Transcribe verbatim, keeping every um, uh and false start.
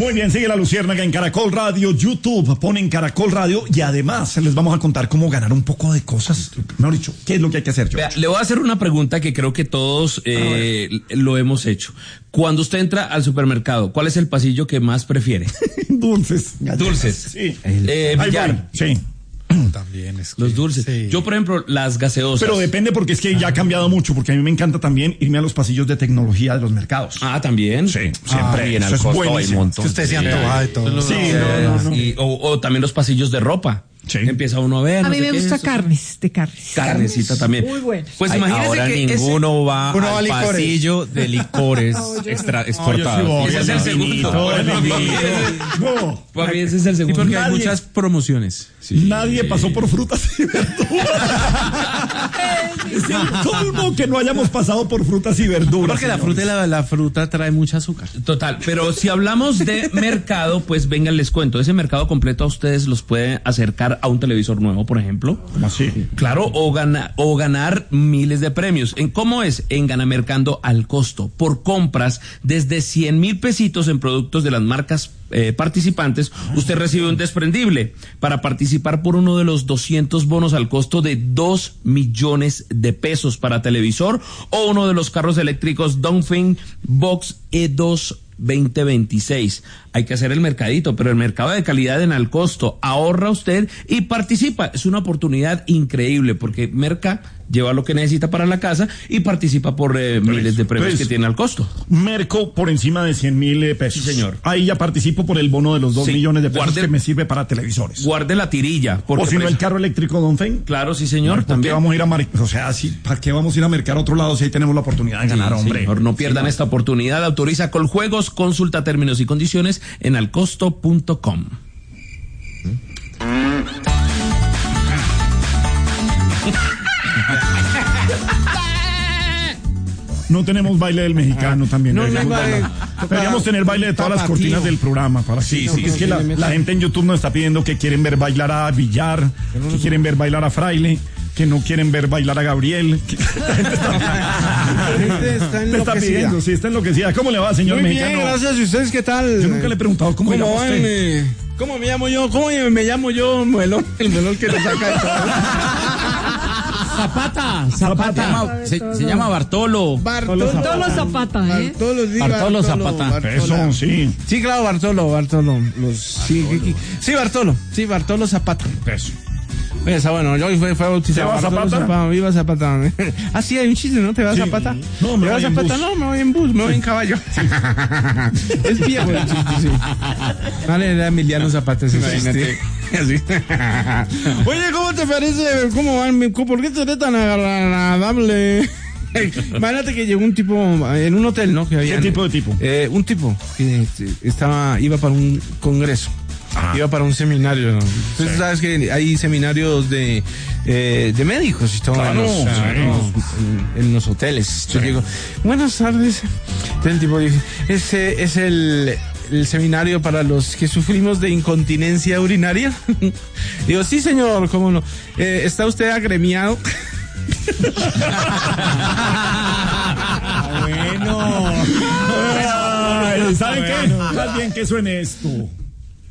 Muy bien, sigue La Luciérnaga en Caracol Radio, YouTube, ponen Caracol Radio y además les vamos a contar cómo ganar un poco de cosas. Mejor dicho, ¿qué es lo que hay que hacer, Vea, le voy a hacer una pregunta que creo que todos eh, lo hemos hecho. Cuando usted entra al supermercado, ¿cuál es el pasillo que más prefiere? Dulces. Dulces. Sí. Eh, billar. Sí. También es que, Los dulces. sí. Yo, por ejemplo, las gaseosas. Pero depende porque es que ya ha cambiado mucho, porque a mí me encanta también irme a los pasillos de tecnología de los mercados. Ah, también. Sí, siempre. Ah, y en Eso al es costo hay un buenísimo. montón. Que usted se antoja de todo. Sí, Eh, no, no, no. y- o, o también los pasillos de ropa. Sí. Empieza uno a ver. A no mí sé me qué, gusta eso. carnes, de carnes. Carnecita también. Muy buenas. Pues Ay, imagínese ahora que ese- ninguno va Uno va a al licores. pasillo de licores extra exportados. Ese es el segundo. No. Para mí ese es el Y segundo. porque hay Nadie- muchas promociones. Nadie pasó por frutas y verduras. Sí, ¿cómo que no hayamos pasado por frutas y verduras? Porque la señores? fruta, y la, la fruta trae mucho azúcar. Total, pero si hablamos de mercado, pues venga, les cuento. Ese mercado completo a ustedes los puede acercar a un televisor nuevo, por ejemplo. ¿Cómo así? Claro, o, gana, o ganar miles de premios. ¿En cómo es? En Ganamercando al costo. Por compras desde cien mil pesitos en productos de las marcas eh, participantes, usted recibe un desprendible para participar por uno de los doscientos bonos al costo de dos millones de pesos para televisor o uno de los carros eléctricos Dongfeng Box E dos veinte veintiséis. Hay que hacer el mercadito, pero el mercado de calidad en al costo. Ahorra usted y participa. Es una oportunidad increíble porque Merca lleva lo que necesita para la casa y participa por eh, miles de premios Pues, que tiene al costo. Merco por encima de cien mil eh, pesos. Sí, señor. Ahí ya participo por el bono de los dos Sí. millones de pesos Guarde- que me sirve para televisores. Guarde la tirilla. Porque O si no, el presa- carro eléctrico Don Fen. Claro, sí, señor. ¿Por qué También. vamos a ir a mar... O sea, sí, ¿para qué vamos a ir a mercar a otro lado si ahí tenemos la oportunidad de ganar, Sí, hombre? señor, no pierdan esta oportunidad. Autoriza Coljuegos, consulta términos y condiciones en alcosto punto com. No tenemos baile del mexicano también. No, no hay deberíamos, baile. bailar. Deberíamos tener baile de todas las Tapatío. cortinas del programa. Para sí, sí, es que la, la gente en YouTube nos está pidiendo que quieren ver bailar a Villar, que quieren ver bailar a Fraile, que no quieren ver bailar a Gabriel. que- la gente está, La gente está te está enloquecida. pidiendo, sí, está enloquecida. ¿Cómo le va, señor Muy mexicano? bien, gracias. ¿Y ustedes qué tal? Yo nunca le he preguntado cómo, ¿Cómo llama van? usted. eh? ¿Cómo me llamo yo? ¿Cómo me llamo yo? Melón, el melón que nos saca de todo. Zapata, Zapata. Se, se llama Bartolo. Bartolo Bartolo Zapata, ¿eh? Bartolo, sí, Bartolo Zapata. Bartolo. Eso, sí. Sí, claro, Bartolo, Bartolo. Los, sí, sí, sí, Bartolo. Sí, Bartolo Zapata. Eso. Esa, bueno, yo fue, fue bautizado. ¿Te va Bartolo Zapata? Zapata, viva Zapata. Ah, sí, hay un chiste, ¿no? ¿Te vas Sí. Zapata? No, me ¿Te voy vas en Zapata? bus. No, me voy en bus, me voy en caballo. Es viejo el chiste, sí. Vale, era Emiliano Zapata ese chiste. Así. Oye, ¿cómo te parece? ¿Cómo van? ¿Por qué te eres tan agradable? Imagínate que llegó un tipo en un hotel, ¿no? Que había, ¿Qué tipo de tipo? Eh, un tipo que este, estaba, iba para un congreso. Iba para un seminario, ¿no? Entonces, Sí. sabes que hay seminarios de, eh, de médicos y todo Claro, en, los, sí. en, los, en- en los hoteles. Yo digo, buenas tardes. Entonces el tipo dice, ese es el, el seminario para los que sufrimos de incontinencia urinaria. Digo, sí, señor, ¿cómo no? Eh, ¿Está usted agremiado? Bueno. Ay, ¿saben qué? Más bien que suene esto.